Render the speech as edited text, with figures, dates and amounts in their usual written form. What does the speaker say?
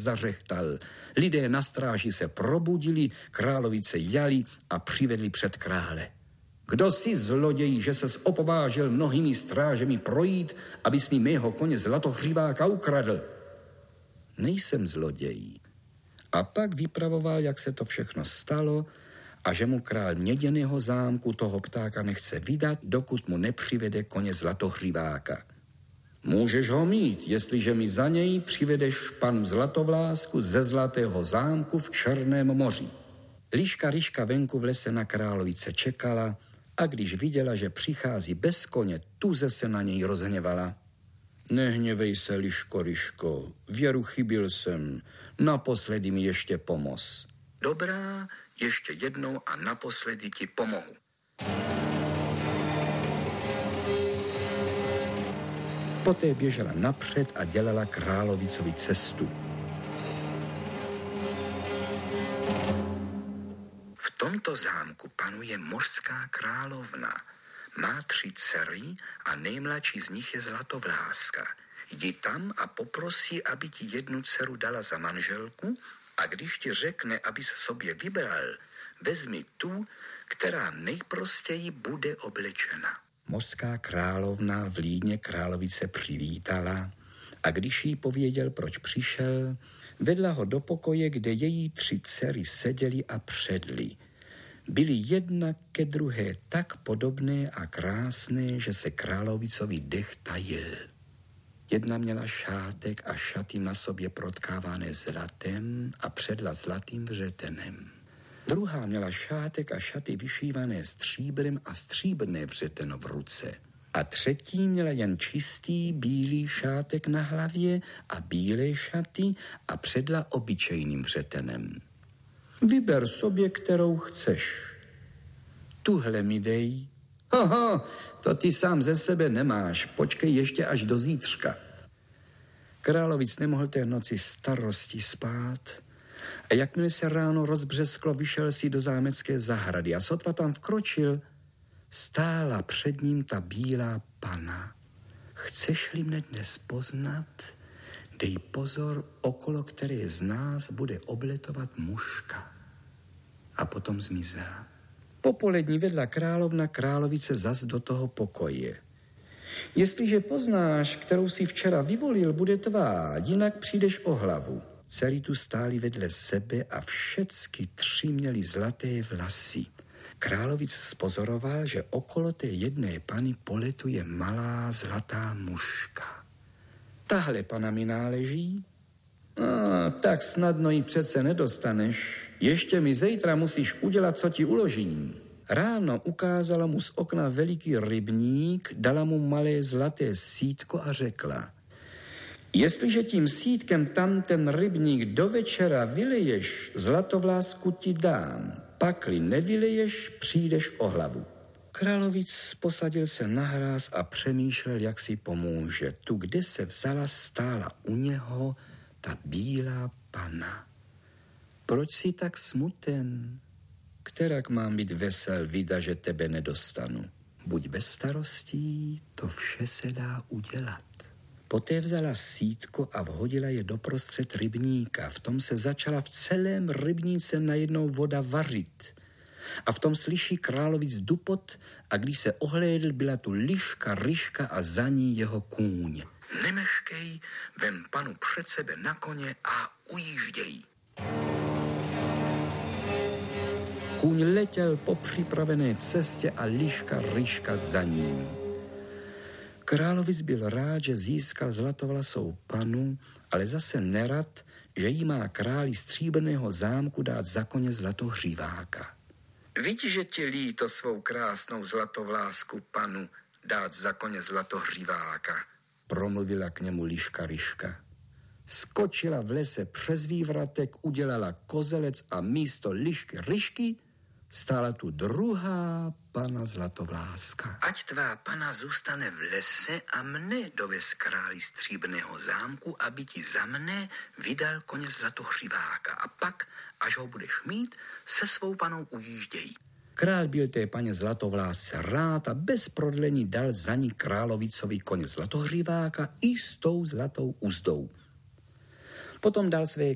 zařechtal. Lidé na stráži se probudili, královice jali a přivedli před krále. Kdo si, zloděj, že ses opovážel mnohými strážemi projít, abys mi mého koně Zlatohříváka ukradl? Nejsem zloděj. A pak vypravoval, jak se to všechno stalo a že mu král Měděného zámku toho ptáka nechce vydat, dokud mu nepřivede koně Zlatohříváka. Můžeš ho mít, jestliže mi za něj přivedeš panu Zlatovlásku ze Zlatého zámku v Černém moři. Liška Ryška venku v lese na královice čekala a když viděla, že přichází bez koně, tuze se na něj rozhněvala. Nehněvej se, Liško Ryško, věru chybil jsem, naposledy mi ještě pomoz. Dobrá, ještě jednou a naposledy ti pomohu. Poté běžela napřed a dělala královicovi cestu. V tomto zámku panuje mořská královna. Má 3 dcery a nejmladší z nich je Zlatovláska. Jdi tam a poprosí, aby ti jednu dceru dala za manželku a když ti řekne, aby se sobě vybral, vezmi tu, která nejprostěji bude oblečena. Mořská královna v Lídně královice přivítala a když jí pověděl, proč přišel, vedla ho do pokoje, kde její 3 dcery seděly a předly. Byly jedna ke druhé tak podobné a krásné, že se královicovi dech tajil. Jedna měla šátek a šaty na sobě protkávané zlatem a předla zlatým vřetenem. Druhá měla šátek a šaty vyšívané stříbrem a stříbrné vřeteno v ruce. A třetí měla jen čistý bílý šátek na hlavě a bílé šaty a předla obyčejným vřetenem. Vyber sobě, kterou chceš. Tuhle mi dej. Hoho, to ty sám ze sebe nemáš, počkej ještě až do zítřka. Královic nemohl té noci starosti spát a jakmile se ráno rozbřesklo, vyšel si do zámecké zahrady a sotva tam vkročil, stála před ním ta bílá pana. Chceš-li mne dnes poznat, dej pozor, okolo které z nás bude obletovat mužka. A potom zmizela. Popolední vedla královna královice zas do toho pokoje. Jestliže poznáš, kterou si včera vyvolil, bude tvá, jinak přijdeš o hlavu. Dcery tu stály vedle sebe a všecky 3 měly zlaté vlasy. Královic spozoroval, že okolo té jedné pany poletuje malá zlatá mužka. Tahle pana mi náleží? Tak snadno ji přece nedostaneš. Ještě mi zítra musíš udělat, co ti uložím. Ráno ukázala mu z okna veliký rybník, dala mu malé zlaté sítko a řekla: jestliže tím sítkem tam ten rybník do večera vyleješ, Zlatovlásku ti dám. Pakli nevyleješ, přijdeš o hlavu. Královic posadil se na hráz a přemýšlel, jak si pomůže. Tu, kde se vzala, stála u něho ta bílá pana. Proč jsi tak smuten? Kterak mám být vesel, vida, že tebe nedostanu? Buď bez starostí, to vše se dá udělat. Poté vzala sítko a vhodila je doprostřed rybníka. V tom se začala v celém rybníce najednou voda vařit. A v tom slyší královic dupot a když se ohlédl, byla tu Liška Ryška a za ní jeho kůň. Nemeškej, vem panu před sebe na koně a ujížděj. Kůň letěl po připravené cestě a Liška Ryška za ním. Královic byl rád, že získal zlatovlasou panu, ale zase nerad, že jí má králi stříbrného zámku dát za koně Zlatohříváka. Vidí, že ti líto svou krásnou Zlatovlásku panu dát za koně Zlatohříváka, promluvila k němu Liška Ryška. Skočila v lese přes vývratek, udělala kozelec a místo Lišky Ryšky stála tu druhá pana Zlatovláska. Ať tvá pana zůstane v lese a mne dovez králi stříbrného zámku, aby ti za mne vydal koně Zlatohříváka a pak, až ho budeš mít, se svou panou ujížděj. Král byl té paně Zlatovlásce rád a bez prodlení dal za ní královicovi koně Zlatohříváka i s tou zlatou uzdou. Potom dal své